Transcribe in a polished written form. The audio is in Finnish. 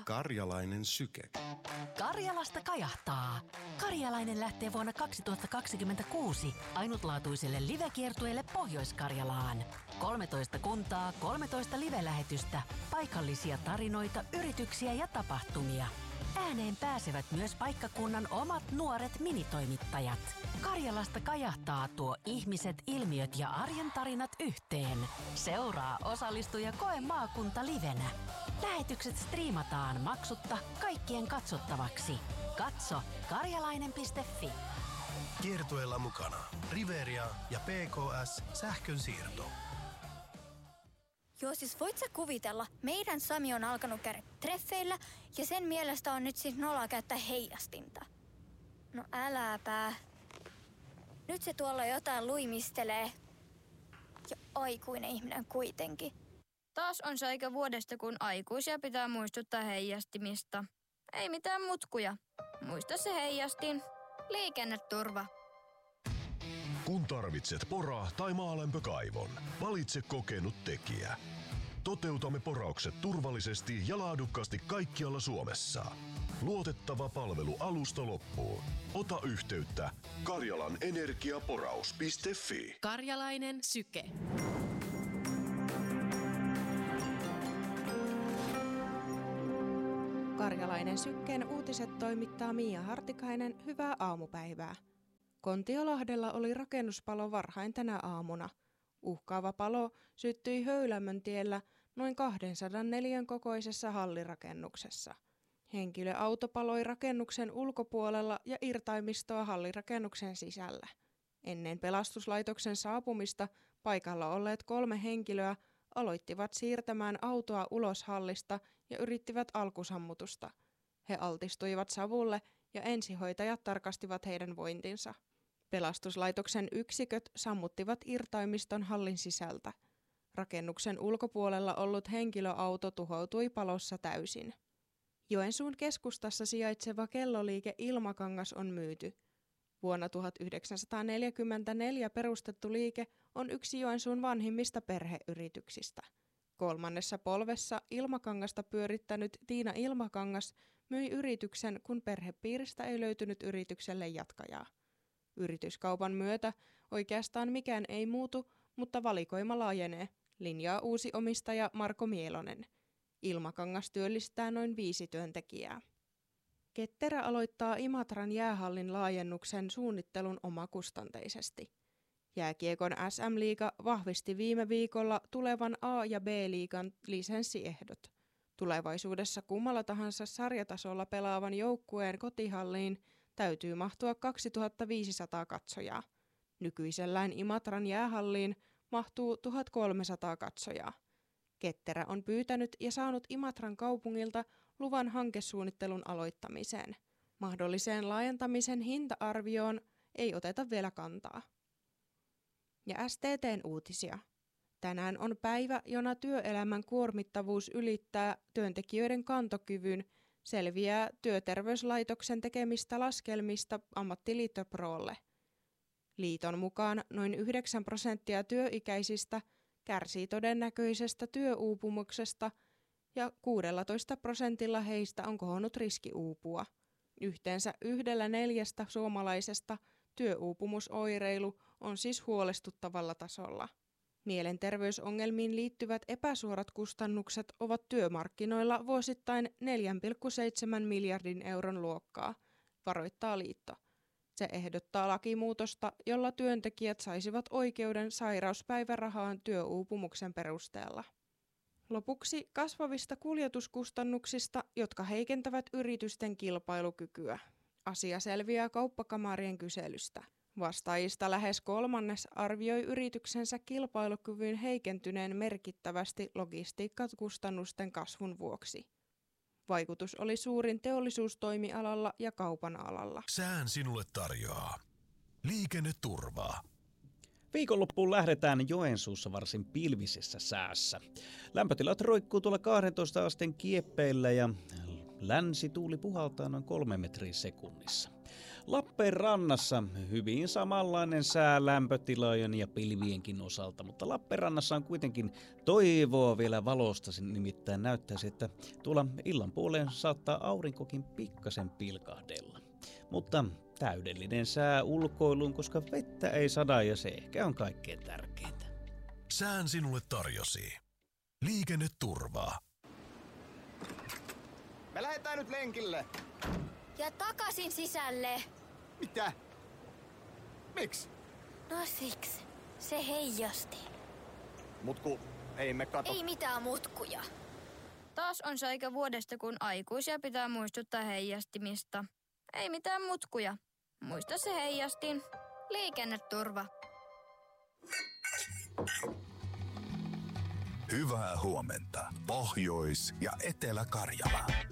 Karjalainen syke. Karjalasta kajahtaa. Karjalainen lähtee vuonna 2026 ainutlaatuiselle livekiertueelle Pohjois-Karjalaan. 13 kuntaa, 13 live-lähetystä, paikallisia tarinoita, yrityksiä ja tapahtumia. Ääneen pääsevät myös paikkakunnan omat nuoret minitoimittajat. Karjalasta kajahtaa tuo ihmiset, ilmiöt ja arjen tarinat yhteen. Seuraa, osallistu ja koe maakunta livenä. Lähetykset striimataan maksutta kaikkien katsottavaksi. Katso karjalainen.fi. Kiertueella mukana Riveria ja PKS sähkönsiirto. Joo, siis voit sä kuvitella, meidän Sami on alkanut käydä treffeillä ja sen mielestä on nyt siis noloa käyttää heijastinta. No äläpä. Nyt se tuolla jotain luimistelee. Ja aikuinen ihminen kuitenkin. Taas on se aika vuodesta, kun aikuisia pitää muistuttaa heijastimista. Ei mitään mutkuja. Muista se heijastin. Liikenneturva. Kun tarvitset pora- tai maalämpökaivon, valitse kokenut tekijä. Toteutamme poraukset turvallisesti ja laadukkaasti kaikkialla Suomessa. Luotettava palvelu alusta loppuun. Ota yhteyttä karjalanenergiaporaus.fi. Karjalainen syke. Karjalainen sykkeen uutiset toimittaa Miia Hartikainen. Hyvää aamupäivää. Kontiolahdella oli rakennuspalo varhain tänä aamuna. Uhkaava palo syttyi Höylämöntiellä noin 200 neliön kokoisessa hallirakennuksessa. Henkilöauto paloi rakennuksen ulkopuolella ja irtaimistoa hallirakennuksen sisällä. Ennen pelastuslaitoksen saapumista paikalla olleet 3 henkilöä aloittivat siirtämään autoa ulos hallista ja yrittivät alkusammutusta. He altistuivat savulle ja ensihoitajat tarkastivat heidän vointinsa. Pelastuslaitoksen yksiköt sammuttivat irtaimiston hallin sisältä. Rakennuksen ulkopuolella ollut henkilöauto tuhoutui palossa täysin. Joensuun keskustassa sijaitseva kelloliike Ilmakangas on myyty. Vuonna 1944 perustettu liike on yksi Joensuun vanhimmista perheyrityksistä. 3. polvessa Ilmakangasta pyörittänyt Tiina Ilmakangas myi yrityksen, kun perhepiiristä ei löytynyt yritykselle jatkajaa. Yrityskaupan myötä oikeastaan mikään ei muutu, mutta valikoima laajenee, linjaa uusi omistaja Marko Mielonen. Ilmakangas työllistää noin 5 työntekijää. Ketterä aloittaa Imatran jäähallin laajennuksen suunnittelun omakustanteisesti. Jääkiekon SM-liiga vahvisti viime viikolla tulevan A- ja B-liigan lisenssiehdot. Tulevaisuudessa kummalla tahansa sarjatasolla pelaavan joukkueen kotihalliin täytyy mahtua 2500 katsojaa. Nykyisellään Imatran jäähalliin mahtuu 1300 katsojaa. Ketterä on pyytänyt ja saanut Imatran kaupungilta luvan hankesuunnittelun aloittamiseen. Mahdolliseen laajentamisen hinta-arvioon ei oteta vielä kantaa. Ja STT:n uutisia. Tänään on päivä, jona työelämän kuormittavuus ylittää työntekijöiden kantokyvyn, selviää Työterveyslaitoksen tekemistä laskelmista Ammattiliitto Prolle. Liiton mukaan noin 9% työikäisistä kärsii todennäköisestä työuupumuksesta ja 16% heistä on kohonnut riski uupua. Yhteensä 1/4 suomalaisesta työuupumusoireilu on siis huolestuttavalla tasolla. Mielenterveysongelmiin liittyvät epäsuorat kustannukset ovat työmarkkinoilla vuosittain 4,7 miljardin euron luokkaa, varoittaa liitto. Se ehdottaa lakimuutosta, jolla työntekijät saisivat oikeuden sairauspäivärahaan työuupumuksen perusteella. Lopuksi kasvavista kuljetuskustannuksista, jotka heikentävät yritysten kilpailukykyä. Asia selviää kauppakamarien kyselystä. Vastaajista lähes 1/3 arvioi yrityksensä kilpailukyvyn heikentyneen merkittävästi logistiikkakustannusten kasvun vuoksi. Vaikutus oli suurin teollisuustoimialalla ja kaupan alalla. Sään sinulle tarjoaa liikenneturvaa. Viikonloppuun lähdetään Joensuussa varsin pilvisessä säässä. Lämpötilat roikkuu tuolla 12 asteen kieppeillä ja länsituuli puhaltaa noin 3 metriä sekunnissa. Lappeenrannassa hyvin samanlainen sää lämpötilojen ja pilvienkin osalta, mutta Lappeenrannassa on kuitenkin toivoa vielä valosta, nimittäin näyttäisi, että tuolla illan puoleen saattaa aurinkokin pikkasen pilkahdella. Mutta täydellinen sää ulkoiluun, koska vettä ei sada ja se ehkä on kaikkein tärkeintä. Sään sinulle tarjosi Liikenneturvaa. Me lähdetään nyt lenkille. Ja takaisin sisälle. Mitä? Miksi? No siksi. Se heijasti. Mutku, ei me kato. Ei mitään mutkuja. Taas on se aika vuodesta, kun aikuisia pitää muistuttaa heijastimista. Ei mitään mutkuja. Muista se heijastin. Liikenneturva. Hyvää huomenta, Pohjois- ja Etelä-Karjala.